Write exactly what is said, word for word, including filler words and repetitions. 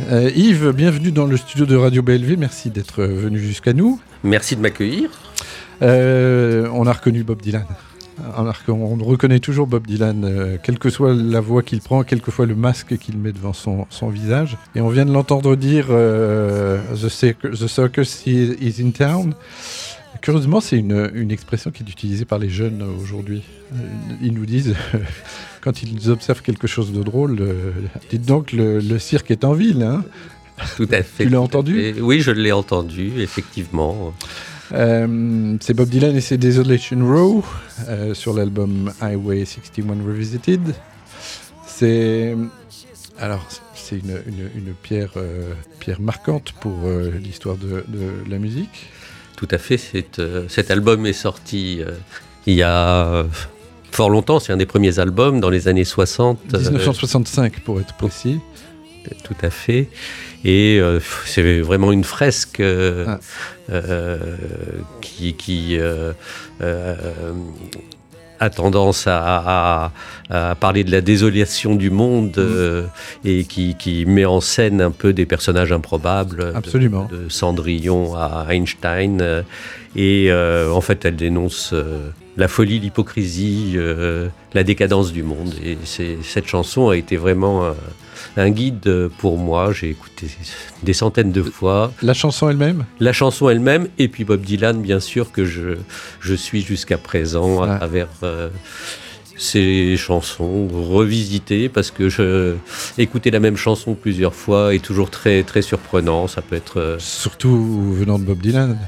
Euh, Yves, bienvenue dans le studio de Radio B L V. Merci d'être venu jusqu'à nous. Merci de m'accueillir. Euh, on a reconnu Bob Dylan. On, a, on reconnaît toujours Bob Dylan, euh, quelle que soit la voix qu'il prend, quel que soit le masque qu'il met devant son, son visage. Et on vient de l'entendre dire euh, the, circus, the circus is in town. Curieusement, c'est une, une expression qui est utilisée par les jeunes aujourd'hui. Ils nous disent, quand ils observent quelque chose de drôle, euh, dites donc, le, le cirque est en ville. Hein. Tout à fait. Tu l'as entendu ? Oui, je l'ai entendu, effectivement. Euh, c'est Bob Dylan et c'est Desolation Row euh, sur l'album Highway soixante et un Revisited. C'est alors c'est une, une, une pierre euh, pierre marquante pour euh, l'histoire de, de la musique. Tout à fait. C'est, euh, cet album est sorti euh, il y a euh, fort longtemps. C'est un des premiers albums dans les années soixante. dix-neuf cent soixante-cinq euh, pour être précis. Tout à fait. Et euh, c'est vraiment une fresque euh, ah. euh, qui, qui euh, euh, a tendance à, à, à parler de la désolation du monde euh, mmh. et qui, qui met en scène un peu des personnages improbables. Absolument. De, de Cendrillon à Einstein. Euh, et euh, en fait, elle dénonce euh, la folie, l'hypocrisie, euh, la décadence du monde. Et c'est, cette chanson a été vraiment un, un guide pour moi. J'ai écouté des centaines de fois. La chanson elle-même ? La chanson elle-même, et puis Bob Dylan, bien sûr, que je, je suis jusqu'à présent à ah. travers euh, ces chansons revisitées, parce que je, écouter la même chanson plusieurs fois est toujours très, très surprenant. Ça peut être... Euh... Surtout venant de Bob Dylan.